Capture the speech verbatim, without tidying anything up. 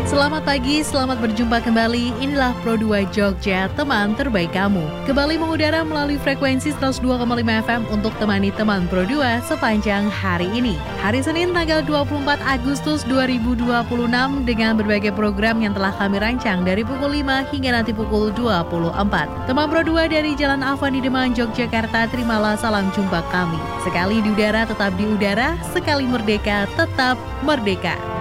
Selamat pagi, selamat berjumpa kembali. Inilah Pro dua Jogja, teman terbaik kamu. Kembali mengudara melalui frekuensi seratus dua koma lima F M untuk temani teman Pro dua sepanjang hari ini. Hari Senin tanggal dua puluh empat Agustus dua ribu dua puluh enam dengan berbagai program yang telah kami rancang dari pukul lima hingga nanti pukul dua puluh empat. Teman Pro dua dari Jalan Afan di Demang, Yogyakarta, terimalah salam jumpa kami. Sekali di udara tetap di udara, sekali merdeka tetap merdeka.